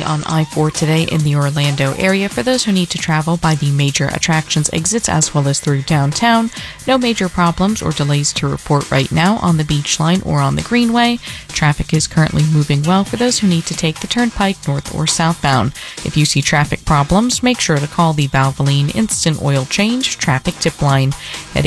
on I-4 today in the Orlando area for those who need to travel by the major attractions exits as well as through downtown. No major problems or delays to report right now on the Beach Line or on the Greenway. Traffic is currently moving well for those who need to take the Turnpike north or southbound. If you see traffic problems, make sure to call the Valvoline Instant Oil Change Traffic Tip Line at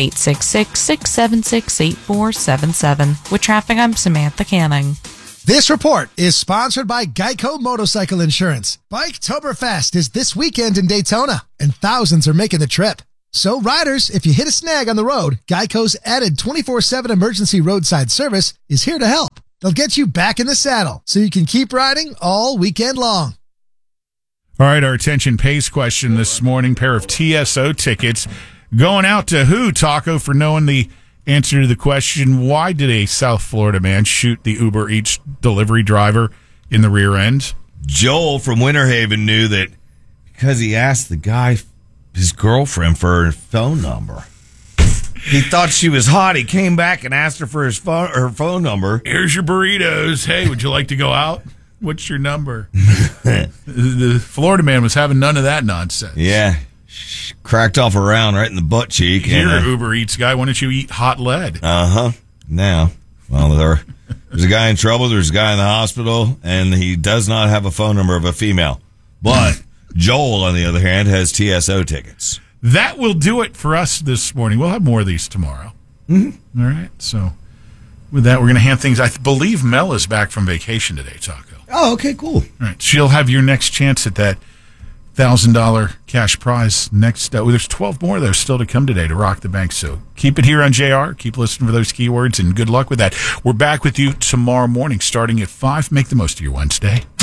866-676-8477. With traffic, I'm Samantha Canning. This report is sponsored by Geico Motorcycle Insurance. Biketoberfest is this weekend in Daytona, and thousands are making the trip. So riders, if you hit a snag on the road, Geico's added 24/7 emergency roadside service is here to help. They'll get you back in the saddle so you can keep riding all weekend long. All right, our attention pays question this morning. Pair of TSO tickets going out to who, Taco, for knowing the answer to the question, why did a South Florida man shoot the Uber Eats delivery driver in the rear end? Joel from Winter Haven knew that because he asked the guy, his girlfriend, for her phone number. He thought she was hot. He came back and asked her for her phone number. Here's your burritos. Hey, would you like to go out? What's your number? The Florida man was having none of that nonsense. Yeah. She cracked off a round right in the butt cheek. Here, Uber Eats guy, why don't you eat hot lead? Uh-huh. Now, well, there's a guy in trouble. There's a guy in the hospital, and he does not have a phone number of a female. But Joel, on the other hand, has TSO tickets. That will do it for us this morning. We'll have more of these tomorrow. Mm-hmm. All right. So with that, we're going to hand things. I believe Mel is back from vacation today, Taco. Oh, okay, cool. All right. She'll have your next chance at that $1,000 cash prize next. There's 12 more, though, still to come today to rock the bank. So keep it here on JR. Keep listening for those keywords, and good luck with that. We're back with you tomorrow morning starting at 5. Make the most of your Wednesday.